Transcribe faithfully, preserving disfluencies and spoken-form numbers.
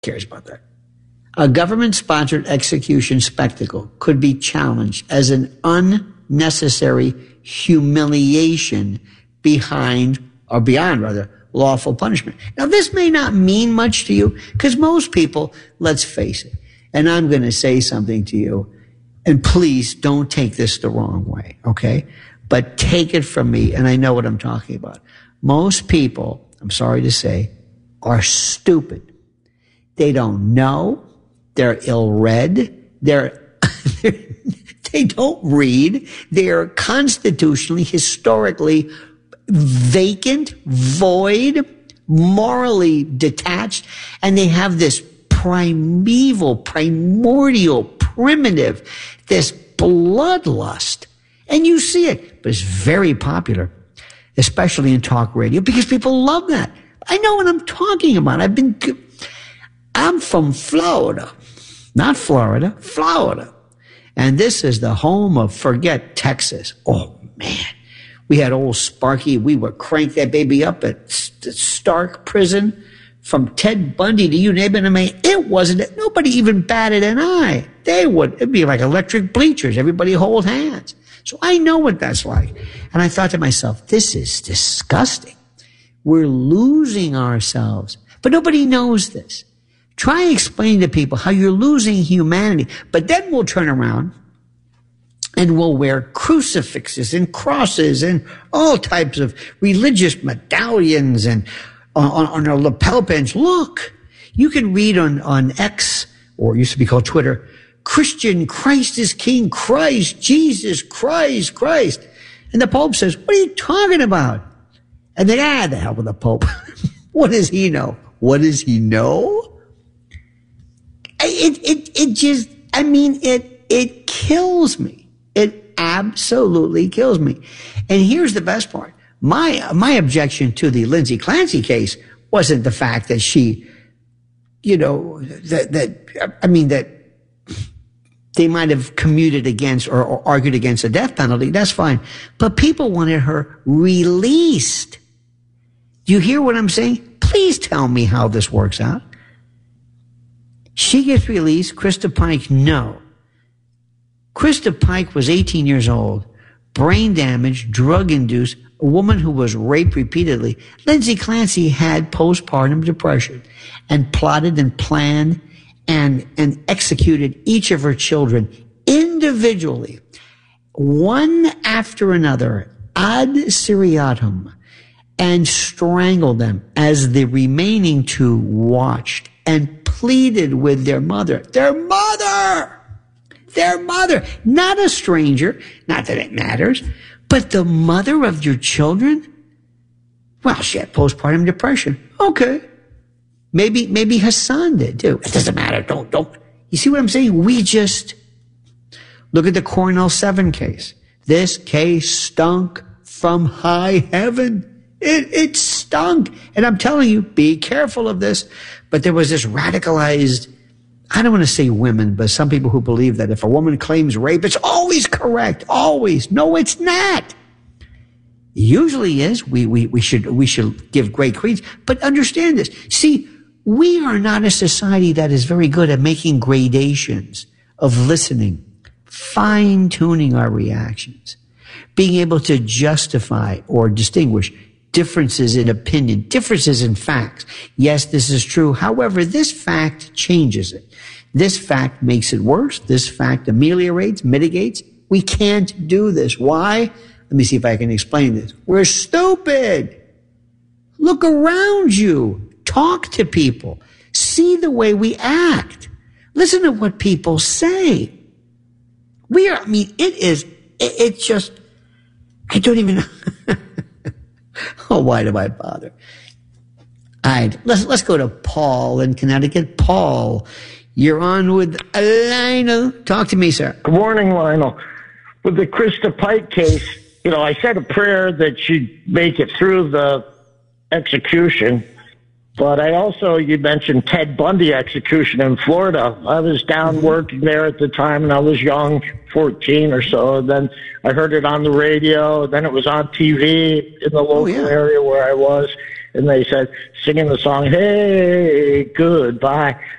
cares about that. A government-sponsored execution spectacle could be challenged as an unnecessary humiliation behind, or beyond rather, lawful punishment. Now, this may not mean much to you, because most people, let's face it, and I'm going to say something to you, and please don't take this the wrong way, okay? But take it from me, and I know what I'm talking about. Most people, I'm sorry to say, are stupid. They don't know. They're ill-read. They're, they're they don't read. They're constitutionally, historically vacant, void, morally detached, and they have this primeval, primordial, primitive, this bloodlust. And you see it, but it's very popular, especially in talk radio, because people love that. I know what I'm talking about. I've been, I'm from Florida, not Florida, Florida. And this is the home of, forget Texas. Oh, man. We had old Sparky. We would crank that baby up at Stark Prison. From Ted Bundy to you name it. I mean, it wasn't, nobody even batted an eye. They would, it'd be like electric bleachers. Everybody hold hands. So I know what that's like. And I thought to myself, this is disgusting. We're losing ourselves. But nobody knows this. Try and explain to people how you're losing humanity. But then we'll turn around and we'll wear crucifixes and crosses and all types of religious medallions and on, on our lapel pins. Look, you can read on, on X, or it used to be called Twitter, Christian, Christ is King, Christ, Jesus, Christ, Christ. And the Pope says, what are you talking about? And they, ah, the hell with the Pope. What does he know? What does he know? It, it, it just, I mean, it, it kills me. It absolutely kills me. And here's the best part. My, my objection to the Lindsay Clancy case wasn't the fact that she, you know, that, that, I mean, that they might have commuted against or, or argued against a death penalty. That's fine. But people wanted her released. Do you hear what I'm saying? Please tell me how this works out. She gets released. Krista Pike, no. Krista Pike was eighteen years old, brain damage, drug-induced, a woman who was raped repeatedly. Lindsay Clancy had postpartum depression and plotted and planned and, and executed each of her children individually, one after another, ad seriatim, and strangled them as the remaining two watched and pleaded with their mother. Their mother! Their mother, not a stranger, not that it matters, but the mother of your children? Well, she had postpartum depression. Okay. Maybe, maybe Hassan did too. It doesn't matter. Don't, don't. You see what I'm saying? We just, look at the Cornell seven case. This case stunk from high heaven. It, it stunk. And I'm telling you, be careful of this. But there was this radicalized, I don't want to say women, but some people who believe that if a woman claims rape, it's always correct. Always. No, it's not. It usually is. We, we, we should, we should give great credence. But understand this. See, we are not a society that is very good at making gradations of listening, fine-tuning our reactions, being able to justify or distinguish differences in opinion, differences in facts. Yes, this is true. However, this fact changes it. This fact makes it worse. This fact ameliorates, mitigates. We can't do this. Why? Let me see if I can explain this. We're stupid. Look around you. Talk to people. See the way we act. Listen to what people say. We are, I mean, it is, it, it's just, I don't even know. Oh, why do I bother? All right, let's, let's go to Paul in Connecticut. Paul, you're on with Lionel. Talk to me, sir. Good morning, Lionel. With the Krista Pike case, you know, I said a prayer that she'd make it through the execution. But I also, you mentioned Ted Bundy execution in Florida. I was down working there at the time, and I was young, fourteen or so. And then I heard it on the radio. Then it was on T V in the local oh, yeah. area where I was. and they said, singing the song, "Hey, goodbye."